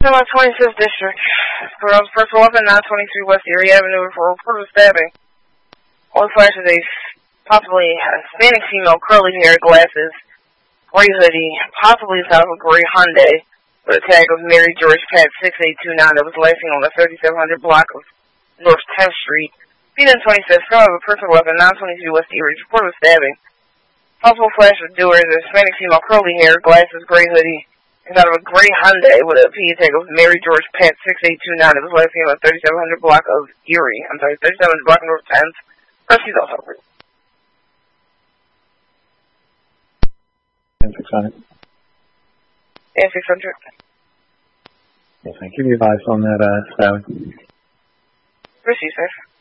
In my 25th district, around First 11, 923 West Erie Avenue for report of stabbing. One flash is a possibly Hispanic female, curly hair, glasses, gray hoodie, possibly inside of a gray Hyundai, with a tag of Mary George Pat 6829 that was last seen on the 3700 block of North 10th Street. Phoenix 25th, from a person 11, 923 West Erie, report of stabbing. Possible flash of doer is a Hispanic female, curly hair, glasses, gray hoodie, inside of a gray Hyundai with a P tag of Mary George Pat 6829 that was last seen on the 3700 block of Erie. 3700 block of North 10th. She's also over. 600. And 600. Yes, thank you. Be advised on that, stabbing. Proceed, sir.